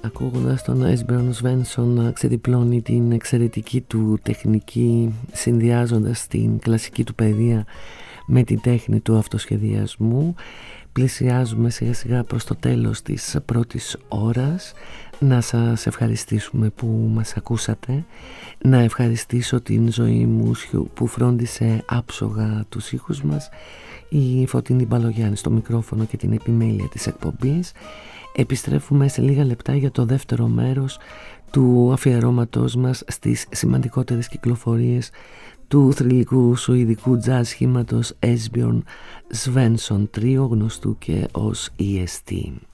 ακούγοντας τον Έσμπιον Σβένσον να ξεδιπλώνει την εξαιρετική του τεχνική, συνδυάζοντας την κλασική του παιδεία με την τέχνη του αυτοσχεδιασμού. Πλησιάζουμε σιγά σιγά προς το τέλος της πρώτης ώρας. Να σας ευχαριστήσουμε που μας ακούσατε. Να ευχαριστήσω την Ζωή Μούσιου που φρόντισε άψογα τους ήχους μας, η Φωτεινή Μπαλογιάννη στο μικρόφωνο και την επιμέλεια της εκπομπής. Επιστρέφουμε σε λίγα λεπτά για το δεύτερο μέρος του αφιερώματός μας στις σημαντικότερες κυκλοφορίες του θρυλικού σουηδικού τζαζ σχήματος Έσμπιον Σβένσον Τρίο, γνωστού και ως EST.